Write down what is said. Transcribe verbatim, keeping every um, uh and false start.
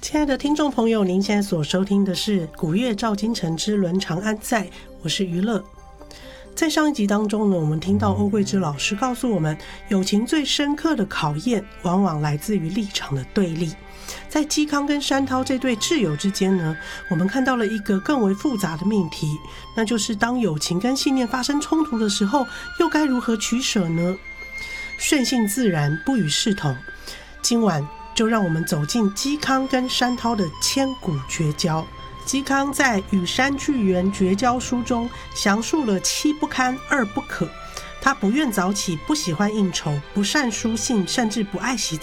亲爱的听众朋友，您现在所收听的是《古乐照今晨之伦常安在》，我是于乐。在上一集当中呢，我们听到欧桂芝老师告诉我们，友情最深刻的考验往往来自于立场的对立。在嵇康跟山涛这对挚友之间呢，我们看到了一个更为复杂的命题，那就是当友情跟信念发生冲突的时候，又该如何取舍呢？顺性自然，不与世同。今晚就让我们走进嵇康跟山涛的千古绝交。嵇康在《与山巨源绝交书》中详述了妻不堪二不可，他不愿早起，不喜欢应酬，不善书信，甚至不爱惜